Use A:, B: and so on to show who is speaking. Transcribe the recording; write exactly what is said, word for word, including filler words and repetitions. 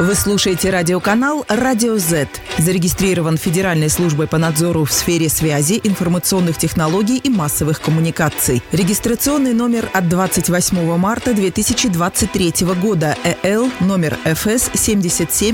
A: Вы слушаете радиоканал «Радио зет». Зарегистрирован Федеральной службой по надзору в сфере связи, информационных технологий и массовых коммуникаций. Регистрационный номер от двадцать восьмого марта две тысячи двадцать третьего года. ЭЛ номер эф эс семьдесят семь